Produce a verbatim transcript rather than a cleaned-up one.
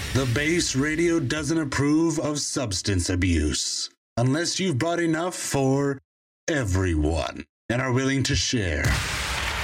The Base Radio doesn't approve of substance abuse unless you've brought enough for everyone and are willing to share.